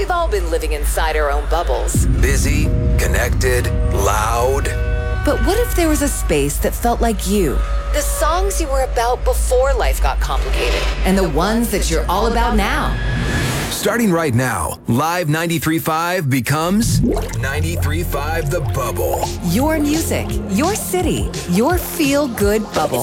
we've all been living inside our own bubbles. Busy, connected, loud. But what if there was a space that felt like you? The songs you were about before life got complicated. And the ones that you're all about now. Starting right now, Live 93.5 becomes 93.5 The Bubble. Your music, your city, your feel-good bubble.